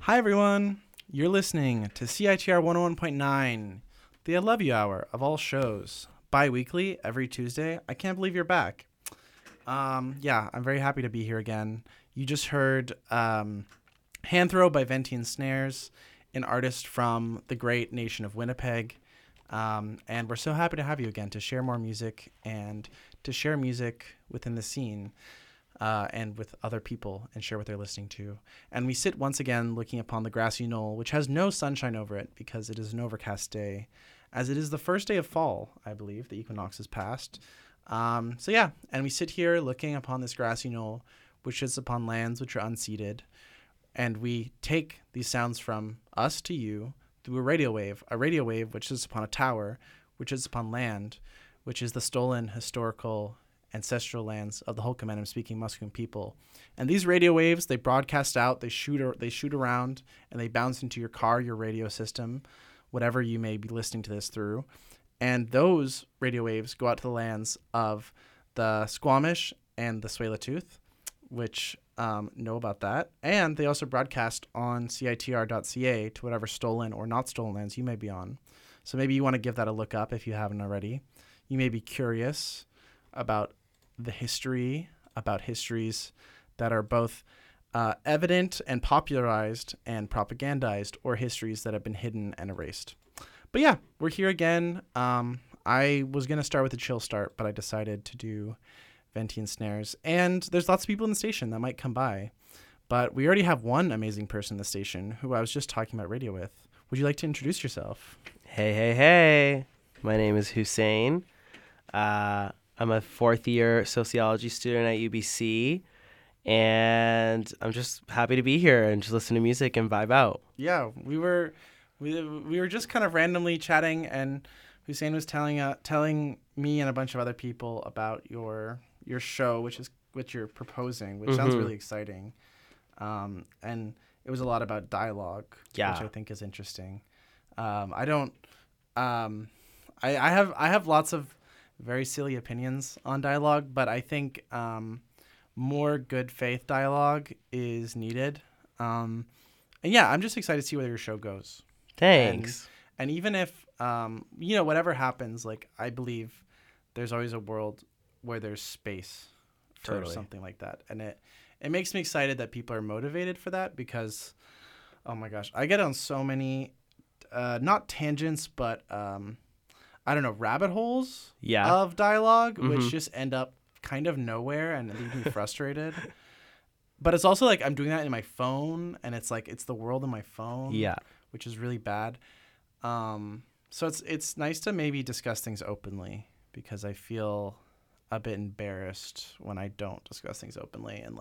Hi, everyone. You're listening to CITR 101.9, the I Love You Hour of all shows, bi-weekly, every Tuesday. I can't believe you're back. Yeah, I'm very happy to be here again. You just heard Hand Throw by Venti & Snares, an artist from the great nation of Winnipeg. And we're so happy to have you again to share more music and to share music within the scene. And with other people and share what they're listening to. And we sit once again looking upon the grassy knoll, which has no sunshine over it because it is an overcast day, as it is the first day of fall, I believe. The equinox has passed. And we sit here looking upon this grassy knoll, which is upon lands which are unceded. And we take these sounds from us to you through a radio wave which is upon a tower, which is upon land, which is the stolen historical ancestral lands of the Hul'qumi'num speaking Musqueam people. And these radio waves, they broadcast out, they shoot around, and they bounce into your car, your radio system, whatever you may be listening to this through. And those radio waves go out to the lands of the Squamish and the Tsleil-Waututh, which know about that. And they also broadcast on CITR.ca to whatever stolen or not stolen lands you may be on. So maybe you want to give that a look up if you haven't already. You may be curious about the history, about histories that are both evident and popularized and propagandized, or histories that have been hidden and erased. But yeah, we're here again. I was going to start with a chill start, but I decided to do Venti & Snares. And there's lots of people in the station that might come by. But we already have one amazing person in the station who I was just talking about radio with. Would you like to introduce yourself? Hey. My name is Hussein. I'm a fourth-year sociology student at UBC, and I'm just happy to be here and just listen to music and vibe out. Yeah, we were just kind of randomly chatting, and Hussein was telling me and a bunch of other people about your show, which you're proposing, which sounds really exciting, and it was a lot about dialogue, which I think is interesting. I have lots of very silly opinions on dialogue, but I think more good faith dialogue is needed. And yeah, I'm just excited to see where your show goes. Thanks. And even if, whatever happens, like, I believe there's always a world where there's space for something like that. And it makes me excited that people are motivated for that because, oh my gosh, I get on so many, not tangents, but I don't know, rabbit holes of dialogue, which just end up kind of nowhere and leave me frustrated. But it's also like I'm doing that in my phone, and it's like it's the world in my phone, which is really bad. So it's nice to maybe discuss things openly because I feel a bit embarrassed when I don't discuss things openly and